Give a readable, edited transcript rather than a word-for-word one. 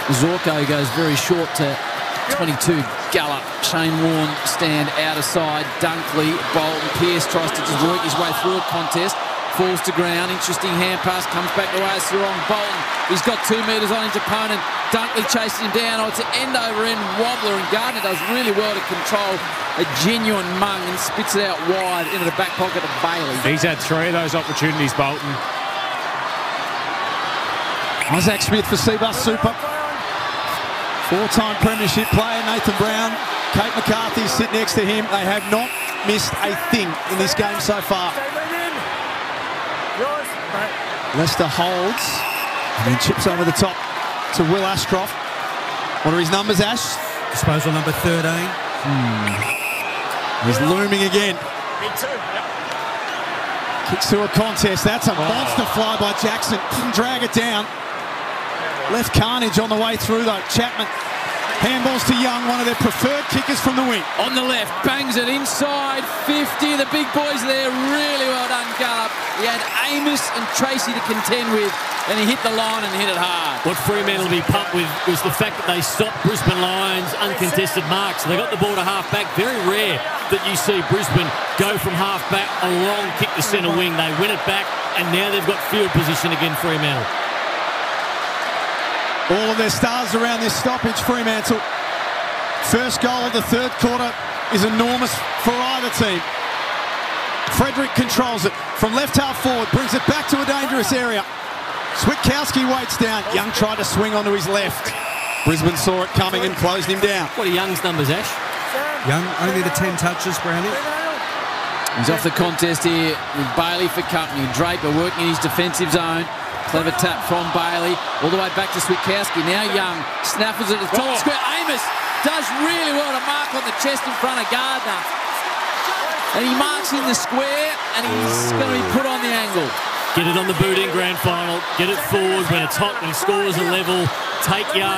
Zorko goes very short to 22. Gallup, Shane Warne stand out of side. Dunkley, Bolton, Pearce tries to just work his way through a contest. Falls to ground. Interesting hand pass. Comes back the way of Sarong. Bolton. He's got 2 metres on his opponent. Dunkley chases him down. Oh, it's an end over end wobbler, and Gardner does really well to control a genuine mung and spits it out wide into the back pocket of Bailey. He's had 3 of those opportunities, Bolton. Isaac Smith for Cbus Super. 4-time premiership player Nathan Brown. Kate McCarthy sit next to him. They have not missed a thing in this game so far. Leicester holds and then chips over the top to Will Ashcroft. What are his numbers, Ash? Disposal number 13. He's looming again. Kicks to a contest. That's a monster fly by Jackson. Didn't drag it down. Left carnage on the way through though. Chapman. Handballs to Young, one of their preferred kickers from the wing. On the left, bangs it inside 50. The big boys there, really well done, Gallup. He had Amos and Tracy to contend with, and he hit the line and hit it hard. What Fremantle will be pumped with was the fact that they stopped Brisbane Lions uncontested marks. So they got the ball to half-back. Very rare that you see Brisbane go from half-back, a long kick to centre wing. They win it back, and now they've got field position again, Fremantle. All of their stars around this stoppage, Fremantle. First goal of the third quarter is enormous for either team. Frederick controls it from left half forward, brings it back to a dangerous area. Switkowski waits down. Young tried to swing onto his left. Brisbane saw it coming and closed him down. What are Young's numbers, Ash? Young, only the 10 touches, Brownie. He's off the contest here with Bailey for company. Draper working in his defensive zone. Clever tap from Bailey, all the way back to Switkowski. Now Young snaffles it at the top of the square. Amos does really well to mark on the chest in front of Gardner. And he marks in the square, and he's going to be put on the angle. Get it on the boot in grand final. Get it forward when it's hot and scores a level. Take Young.